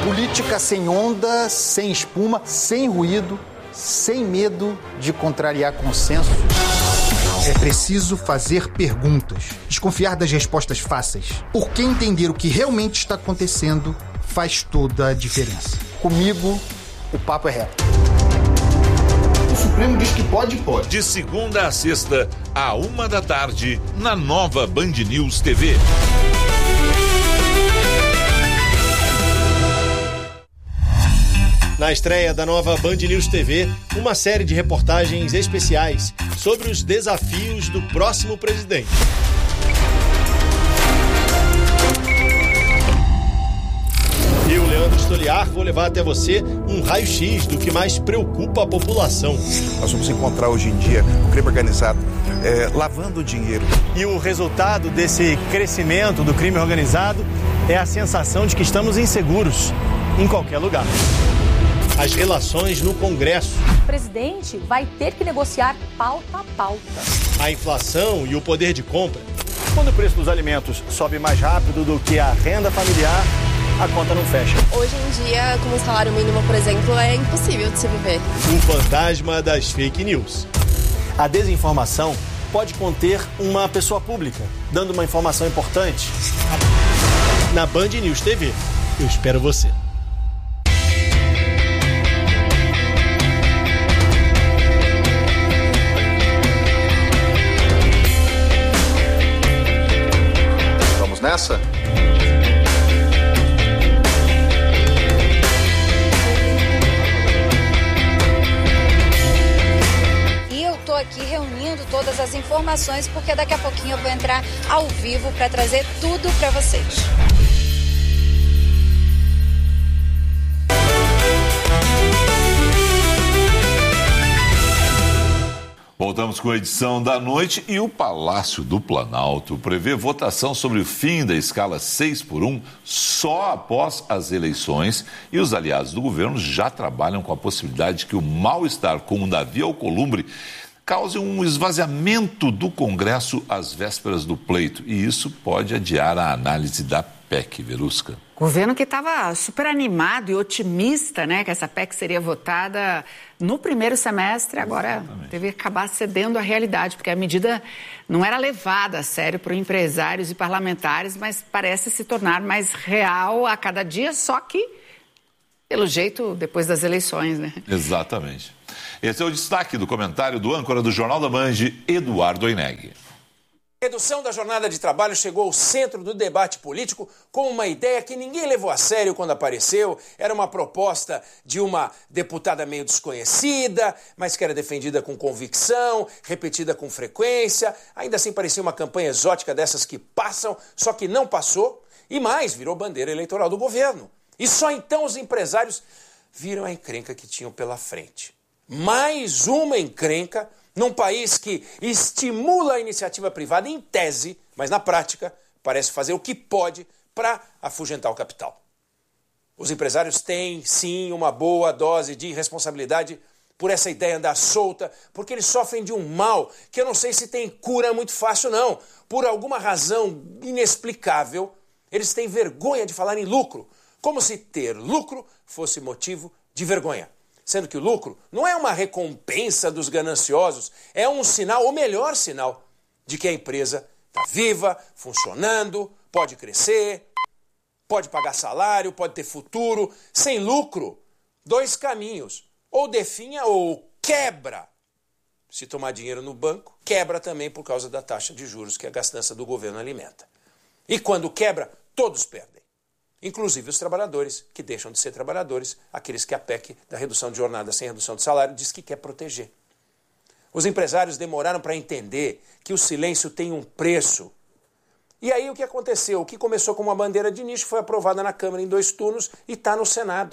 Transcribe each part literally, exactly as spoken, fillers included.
Política sem onda, sem espuma, sem ruído, sem medo de contrariar consenso. É preciso fazer perguntas, desconfiar das respostas fáceis, porque entender o que realmente está acontecendo faz toda a diferença. Comigo, o papo é reto. O Supremo diz que pode, pode. De segunda a sexta, à uma da tarde, na nova Band News T V. Na estreia da nova Band News T V, uma série de reportagens especiais sobre os desafios do próximo presidente. Eu, Leandro Stoliar, vou levar até você um raio-x do que mais preocupa a população. Nós vamos encontrar hoje em dia o crime organizado é, lavando dinheiro. E o resultado desse crescimento do crime organizado é a sensação de que estamos inseguros em qualquer lugar. As relações no Congresso. O presidente vai ter que negociar pauta a pauta. A inflação e o poder de compra. Quando o preço dos alimentos sobe mais rápido do que a renda familiar, a conta não fecha. Hoje em dia, com o salário mínimo, por exemplo, é impossível de se viver. O fantasma das fake news. A desinformação pode conter uma pessoa pública, dando uma informação importante. Na Band News T V, eu espero você. Nessa? E eu tô aqui reunindo todas as informações porque daqui a pouquinho eu vou entrar ao vivo para trazer tudo para vocês. Voltamos com a edição da noite e o Palácio do Planalto prevê votação sobre o fim da escala seis por um só após as eleições e os aliados do governo já trabalham com a possibilidade de que o mal-estar com o Davi Alcolumbre cause um esvaziamento do Congresso às vésperas do pleito e isso pode adiar a análise da P E C, Verusca. Governo que estava super animado e otimista, né, que essa P E C seria votada no primeiro semestre, agora Exatamente. Teve que acabar cedendo à realidade, porque a medida não era levada a sério por empresários e parlamentares, mas parece se tornar mais real a cada dia, só que, pelo jeito, depois das eleições, né? Exatamente. Esse é o destaque do comentário do âncora do Jornal da Band, Eduardo Oineg. A redução da jornada de trabalho chegou ao centro do debate político com uma ideia que ninguém levou a sério quando apareceu. Era uma proposta de uma deputada meio desconhecida, mas que era defendida com convicção, repetida com frequência. Ainda assim parecia uma campanha exótica dessas que passam, só que não passou. E mais, virou bandeira eleitoral do governo. E só então os empresários viram a encrenca que tinham pela frente. Mais uma encrenca num país que estimula a iniciativa privada em tese, mas na prática parece fazer o que pode para afugentar o capital. Os empresários têm, sim, uma boa dose de responsabilidade por essa ideia andar solta, porque eles sofrem de um mal que eu não sei se tem cura muito fácil, não. Por alguma razão inexplicável, eles têm vergonha de falar em lucro, como se ter lucro fosse motivo de vergonha. Sendo que o lucro não é uma recompensa dos gananciosos, é um sinal, o melhor sinal, de que a empresa está viva, funcionando, pode crescer, pode pagar salário, pode ter futuro. Sem lucro, dois caminhos, ou definha ou quebra. Se tomar dinheiro no banco, quebra também por causa da taxa de juros que a gastança do governo alimenta. E quando quebra, todos perdem. Inclusive os trabalhadores, que deixam de ser trabalhadores, aqueles que a P E C da redução de jornada sem redução de salário diz que quer proteger. Os empresários demoraram para entender que o silêncio tem um preço. E aí o que aconteceu? O que começou com uma bandeira de nicho foi aprovada na Câmara em dois turnos e está no Senado.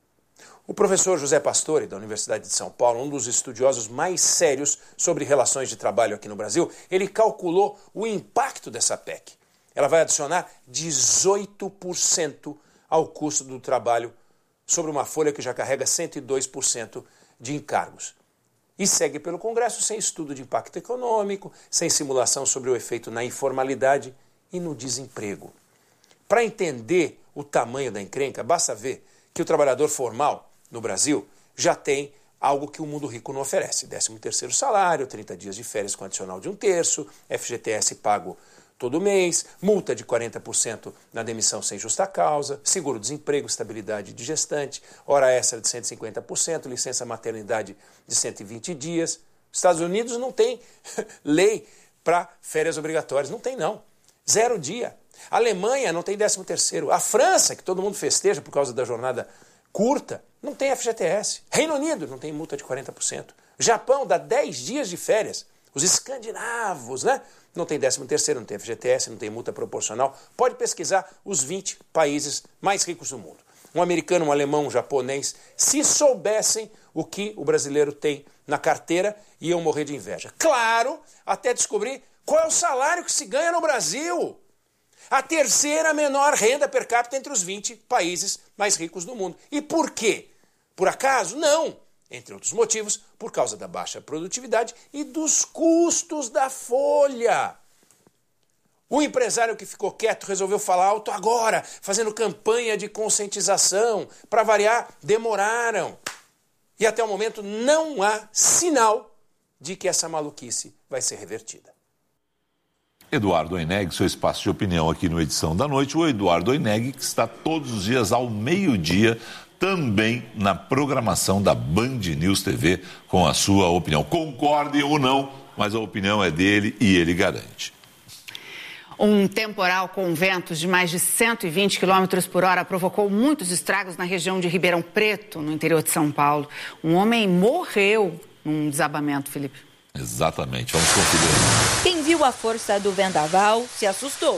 O professor José Pastore, da Universidade de São Paulo, um dos estudiosos mais sérios sobre relações de trabalho aqui no Brasil, ele calculou o impacto dessa P E C. Ela vai adicionar dezoito por cento ao custo do trabalho sobre uma folha que já carrega cento e dois por cento de encargos. E segue pelo Congresso sem estudo de impacto econômico, sem simulação sobre o efeito na informalidade e no desemprego. Para entender o tamanho da encrenca, basta ver que o trabalhador formal no Brasil já tem algo que o mundo rico não oferece. décimo terceiro salário, trinta dias de férias com adicional de um terço, F G T S pago todo mês, multa de quarenta por cento na demissão sem justa causa, seguro-desemprego, estabilidade de gestante, hora extra de cento e cinquenta por cento, licença maternidade de cento e vinte dias. Estados Unidos não tem lei para férias obrigatórias, não tem não. Zero dia. A Alemanha não tem décimo terceiro. A França, que todo mundo festeja por causa da jornada curta, não tem F G T S. Reino Unido não tem multa de quarenta por cento. Japão dá dez dias de férias. Os escandinavos, né? Não tem décimo terceiro, não tem F G T S, não tem multa proporcional. Pode pesquisar os vinte países mais ricos do mundo. Um americano, um alemão, um japonês, se soubessem o que o brasileiro tem na carteira, iam morrer de inveja. Claro, até descobrir qual é o salário que se ganha no Brasil. A terceira menor renda per capita entre os vinte países mais ricos do mundo. E por quê? Por acaso? Não. Entre outros motivos, por causa da baixa produtividade e dos custos da folha. O empresário que ficou quieto resolveu falar alto agora, fazendo campanha de conscientização. Para variar, demoraram. E até o momento não há sinal de que essa maluquice vai ser revertida. Eduardo Oineg, seu espaço de opinião aqui no Edição da Noite. O Eduardo Oineg, que está todos os dias ao meio-dia, também na programação da Band News T V, com a sua opinião. Concordem ou não, mas a opinião é dele e ele garante. Um temporal com ventos de mais de cento e vinte quilômetros por hora provocou muitos estragos na região de Ribeirão Preto, no interior de São Paulo. Um homem morreu num desabamento, Felipe. Exatamente, vamos conferir. Quem viu a força do vendaval se assustou.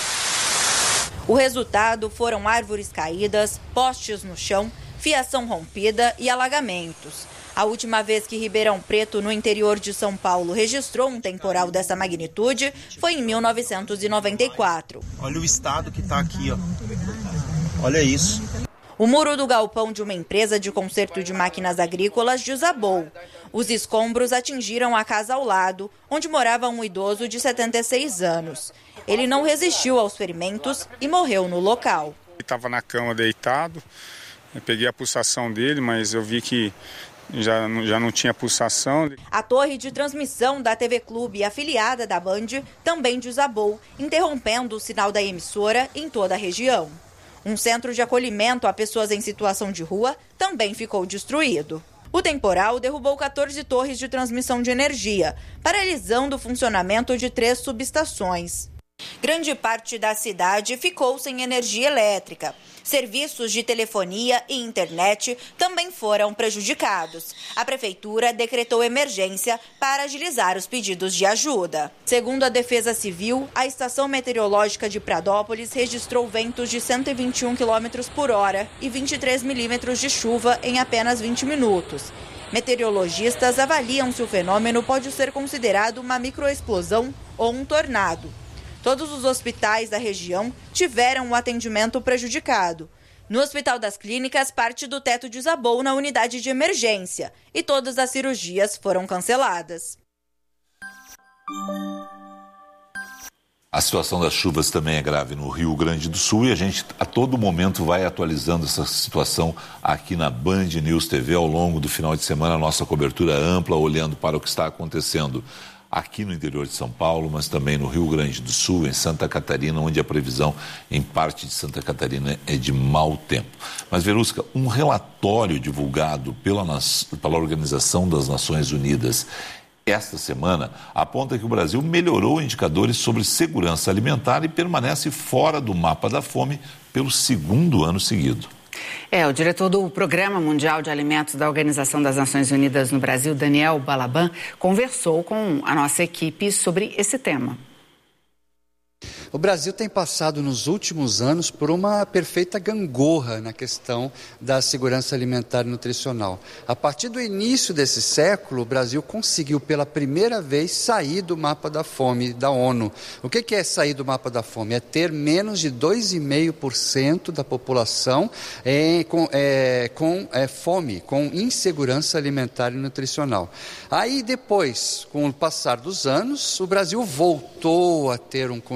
O resultado foram árvores caídas, postes no chão, fiação rompida e alagamentos. A última vez que Ribeirão Preto, no interior de São Paulo, registrou um temporal dessa magnitude foi em mil novecentos e noventa e quatro. Olha o estado que está aqui, ó. Olha isso. O muro do galpão de uma empresa de conserto de máquinas agrícolas desabou. Os escombros atingiram a casa ao lado, onde morava um idoso de setenta e seis anos. Ele não resistiu aos ferimentos e morreu no local. Ele estava na cama deitado, eu peguei a pulsação dele, mas eu vi que já, já não tinha pulsação. A torre de transmissão da T V Clube, afiliada da Band, também desabou, interrompendo o sinal da emissora em toda a região. Um centro de acolhimento a pessoas em situação de rua também ficou destruído. O temporal derrubou quatorze torres de transmissão de energia, paralisando o funcionamento de três subestações. Grande parte da cidade ficou sem energia elétrica. Serviços de telefonia e internet também foram prejudicados. A prefeitura decretou emergência para agilizar os pedidos de ajuda. Segundo a Defesa Civil, a estação meteorológica de Pradópolis registrou ventos de cento e vinte e um quilômetros por hora e vinte e três milímetros de chuva em apenas vinte minutos. Meteorologistas avaliam se o fenômeno pode ser considerado uma microexplosão ou um tornado. Todos os hospitais da região tiveram o atendimento prejudicado. No Hospital das Clínicas, parte do teto desabou na unidade de emergência e todas as cirurgias foram canceladas. A situação das chuvas também é grave no Rio Grande do Sul e a gente a todo momento vai atualizando essa situação aqui na Band News T V ao longo do final de semana, a nossa cobertura ampla, olhando para o que está acontecendo aqui no interior de São Paulo, mas também no Rio Grande do Sul, em Santa Catarina, onde a previsão em parte de Santa Catarina é de mau tempo. Mas, Verusca, um relatório divulgado pela, pela Organização das Nações Unidas esta semana aponta que o Brasil melhorou indicadores sobre segurança alimentar e permanece fora do mapa da fome pelo segundo ano seguido. É, o diretor do Programa Mundial de Alimentos da Organização das Nações Unidas no Brasil, Daniel Balaban, conversou com a nossa equipe sobre esse tema. O Brasil tem passado nos últimos anos por uma perfeita gangorra na questão da segurança alimentar e nutricional. A partir do início desse século, o Brasil conseguiu pela primeira vez sair do mapa da fome da ONU. O que é sair do mapa da fome? É ter menos de dois vírgula cinco por cento da população é, com, é, com é, fome, com insegurança alimentar e nutricional. Aí depois, com o passar dos anos, o Brasil voltou a ter um contingente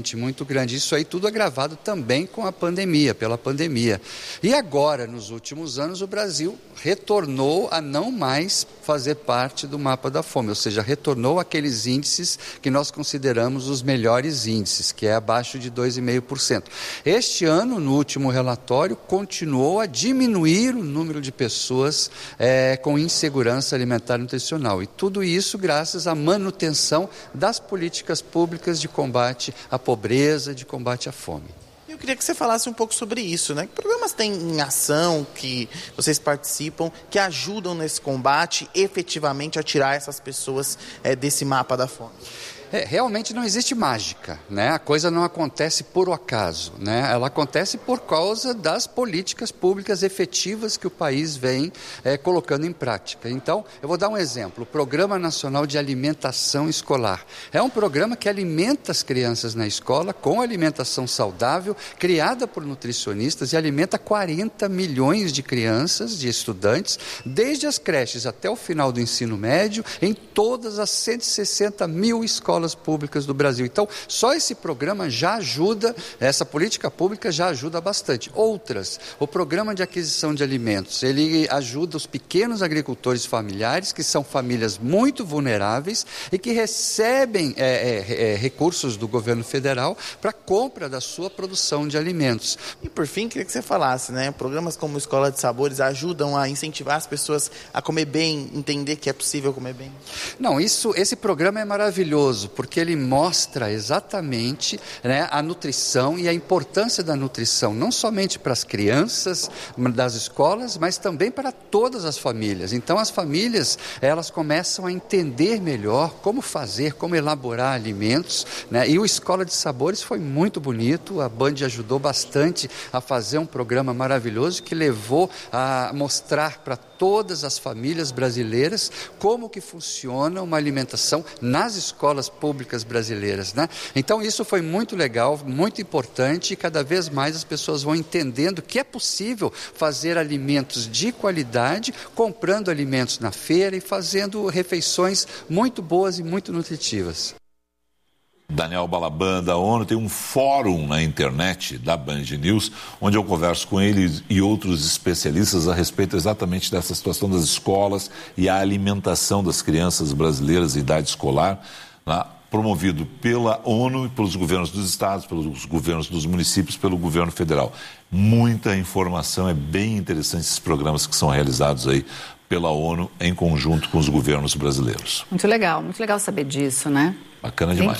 realmente muito grande. Isso aí tudo agravado também com a pandemia, pela pandemia. E agora, nos últimos anos, o Brasil retornou a não mais fazer parte do mapa da fome, ou seja, retornou àqueles índices que nós consideramos os melhores índices, que é abaixo de dois vírgula cinco por cento. Este ano, no último relatório, continuou a diminuir o número de pessoas é, com insegurança alimentar e nutricional. E tudo isso graças à manutenção das políticas públicas de combate à pobreza, de combate à fome. Eu queria que você falasse um pouco sobre isso, né? Que programas tem em ação, que vocês participam, que ajudam nesse combate efetivamente a tirar essas pessoas é, desse mapa da fome? É, realmente não existe mágica, né? A coisa não acontece por acaso, né? Ela acontece por causa das políticas públicas efetivas que o país vem é, colocando em prática. Então, eu vou dar um exemplo. O Programa Nacional de Alimentação Escolar é um programa que alimenta as crianças na escola com alimentação saudável, criada por nutricionistas, e alimenta quarenta milhões de crianças, de estudantes, desde as creches até o final do ensino médio, em todas as cento e sessenta mil escolas públicas do Brasil. Então, só esse programa já ajuda, essa política pública já ajuda bastante. Outras, o Programa de Aquisição de Alimentos, ele ajuda os pequenos agricultores familiares, que são famílias muito vulneráveis e que recebem é, é, é, recursos do governo federal para compra da sua produção de alimentos. E por fim, queria que você falasse, né? Programas como Escola de Sabores ajudam a incentivar as pessoas a comer bem, entender que é possível comer bem? Não, isso, esse programa é maravilhoso, porque ele mostra exatamente, né, a nutrição e a importância da nutrição, não somente para as crianças das escolas, mas também para todas as famílias. Então, as famílias, elas começam a entender melhor como fazer, como elaborar alimentos, né? E o Escola de Sabores foi muito bonito, a Band ajudou bastante a fazer um programa maravilhoso que levou a mostrar para todas as famílias brasileiras como que funciona uma alimentação nas escolas públicas brasileiras, né? Então isso foi muito legal, muito importante, e cada vez mais as pessoas vão entendendo que é possível fazer alimentos de qualidade, comprando alimentos na feira e fazendo refeições muito boas e muito nutritivas. Daniel Balaban, da ONU, tem um fórum na internet da Band News, onde eu converso com ele e outros especialistas a respeito exatamente dessa situação das escolas e a alimentação das crianças brasileiras de idade escolar, né, promovido pela ONU, pelos governos dos estados, pelos governos dos municípios, pelo governo federal. Muita informação, é bem interessante esses programas que são realizados aí pela ONU em conjunto com os governos brasileiros. Muito legal, muito legal saber disso, né? Bacana demais.